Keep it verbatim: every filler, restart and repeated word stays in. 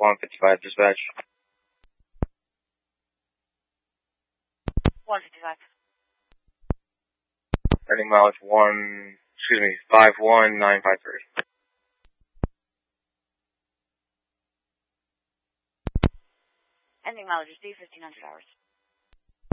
one fifty-five dispatch. one fifty-five. Ending mileage one, excuse me, five one nine five three. Ending mileage is fifteen hundred hours.